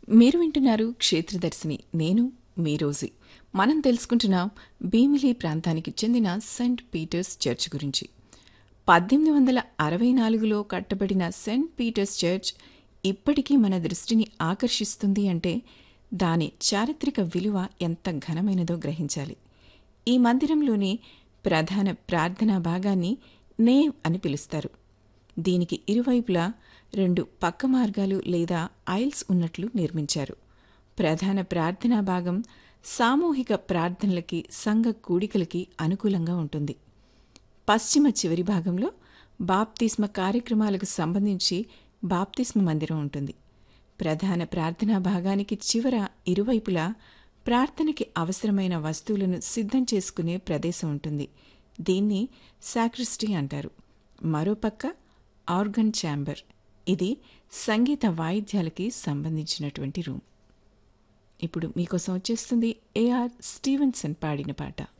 మీరు వింటున్నారు క్షేత్రదర్శిని. నేను మీ రోజీ. మనం తెలుసుకుంటున్నాం భీమిలి ప్రాంతానికి చెందిన సెయింట్ పీటర్స్ చర్చ్ గురించి. 1864లో కట్టబడిన సెయింట్ పీటర్స్ చర్చ్ ఇప్పటికీ మన దృష్టిని ఆకర్షిస్తుంది అంటే దాని చారిత్రక విలువ ఎంత ఘనమైనదో గ్రహించాలి. ఈ మందిరంలోని ప్రధాన ప్రార్థనా భాగాన్ని నేవ్ అని పిలుస్తారు. దీనికి ఇరువైపులా 2 పక్క మార్గాలు లేదా ఐల్స్ ఉన్నట్లు నిర్మించారు. ప్రధాన ప్రార్థనా భాగం సామూహిక ప్రార్థనలకి, సంఘ కూడికలకి అనుకూలంగా ఉంటుంది. పశ్చిమ చివరి భాగంలో బాప్తిస్మ కార్యక్రమాలకు సంబంధించి బాప్తిస్మ మందిరం ఉంటుంది. ప్రధాన ప్రార్థనా భాగానికి చివర ఇరువైపులా ప్రార్థనకి అవసరమైన వస్తువులను సిద్ధం చేసుకునే ప్రదేశం ఉంటుంది. దీన్ని సాక్రిస్టీ అంటారు. మరోపక్క ఆర్గన్ ఛాంబర్. ఇది సంగీత వాయిద్యాలకి సంబంధించినటువంటి రూమ్. ఇప్పుడు మీకోసం వచ్చేస్తుంది ఏఆర్ స్టీవెన్సన్ పాడిన పాట.